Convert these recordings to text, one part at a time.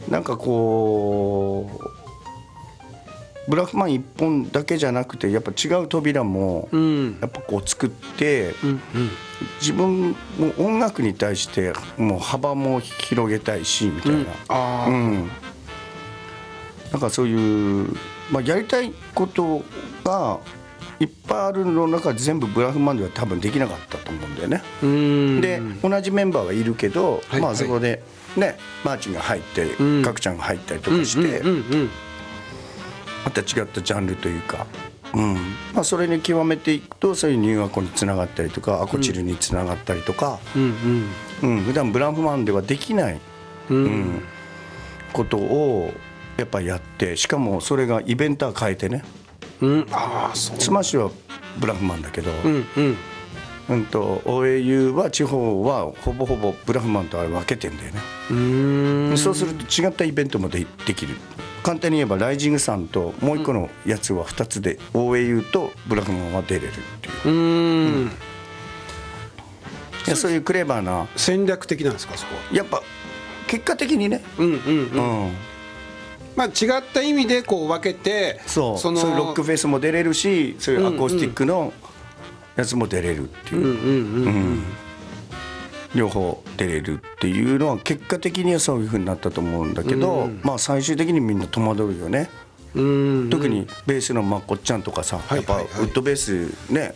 なんかこうブラフマン一本だけじゃなくてやっぱ違う扉もやっぱこう作って、自分も音楽に対してもう幅も広げたいしみたいな、なんかそういう、やりたいことがいっぱいあるの中で全部ブラフマンでは多分できなかったと思うんだよね。で同じメンバーはいるけど、そこでねマーチンが入って角ちゃんが入ったりとかして、また違ったジャンルというか、それに極めていくとそういうニューアコにつながったりとかアコチルにつながったりとか、普段ブラフマンではできない、ことをやっぱりやって、しかもそれがイベンター変えてね、スマッシュはブラフマンだけど、OAU は地方はほぼほぼブラフマンとあれ分けてんだよね。そうすると違ったイベントもできる。簡単に言えばライジングさんともう一個のやつは2つで OAU とブラフマンは出れるっていう、いやそういうクレバーな戦略的なんですか、そこやっぱ結果的にね、違った意味でこう分けて、 そういうロックフェスも出れるし、そういうアコースティックのやつも出れるっていう、両方出れるっていうのは結果的にはそういう風になったと思うんだけど、最終的にみんな戸惑うよね。特にベースのまこっちゃんとかさ、やっぱウッドベースね、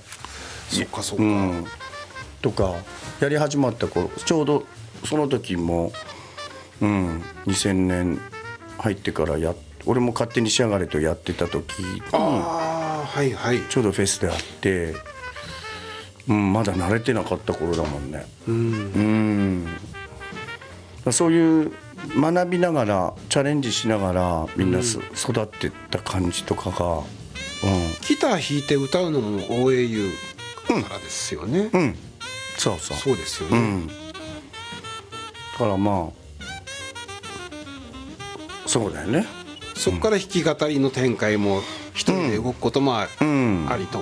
とかやり始まった頃、ちょうどその時も、2000年入ってから俺も勝手に仕上がれとやってた時に、ちょうどフェスであって、まだ慣れてなかった頃だもんね。そういう学びながらチャレンジしながらみんな育ってった感じとかが、 ギター弾いて歌うのも OAU からですよね。 そうですよね。 だからそうだよね。 そこから弾き語りの展開も一人で動くこともありと。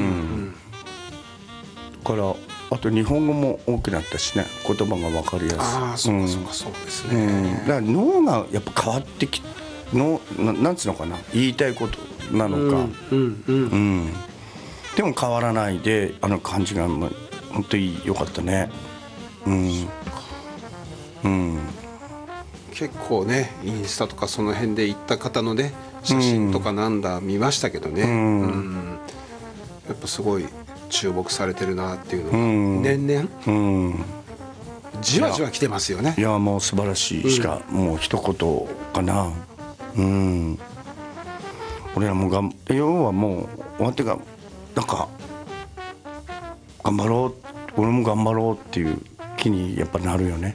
からあと日本語も多くなったしね、言葉が分かりやすい。 そうですね。 だから脳がやっぱ変わってきなんつうのかな、言いたいことなのか、でも変わらないであの感じが本当に良かったね。 結構ねインスタとかその辺で行った方のね写真とかなんだ見ましたけどね、やっぱすごい注目されてるなっていうのが年々じわじわ来てますよね。 いやもう素晴らしいしかもう一言かな。俺らも要はもう終わってからなんか頑張ろう、俺も頑張ろうっていう気にやっぱなるよね。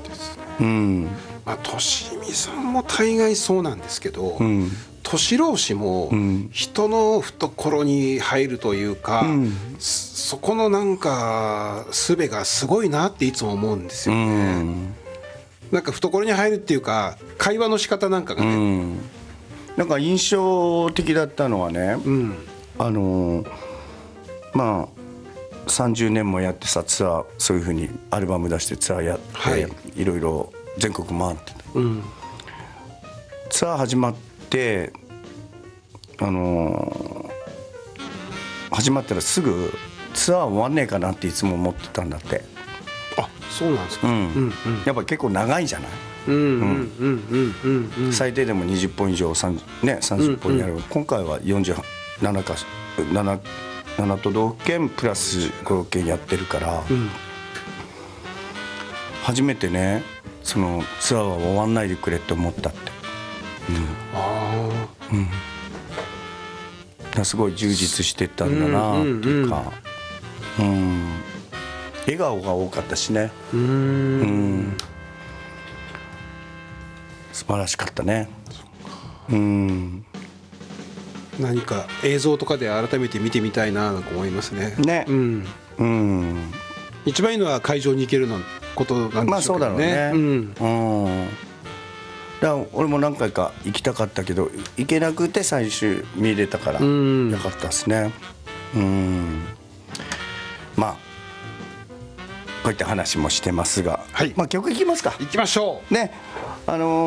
としみさんも大概そうなんですけど、年老子も人の懐に入るというか、そこのなんか術がすごいなっていつも思うんですよね。なんか懐に入るっていうか会話の仕方なんかがね、 なんか印象的だったのはね、30年もやってさ、ツアーそういう風にアルバム出してツアーやって、いろいろ全国回ってた、ツアー始まって始まったらすぐツアー終わんねえかなっていつも思ってたんだって。 そうなんですか。 やっぱ結構長いじゃない。最低でも20本以上30本やる、今回は47か7都道府県プラス5県やってるから、初めてねそのツアーは終わんないでくれって思ったって。すごい充実してったんだなっていうか、笑顔が多かったしね。素晴らしかったね。 何か映像とかで改めて見てみたいなと思いますね。一番いいのは会場に行けるのことなんでしょうけどね。 だから俺も何回か行きたかったけど行けなくて最終見れたからよかったですね。こういった話もしてますが、曲いきますか。 行きましょうね。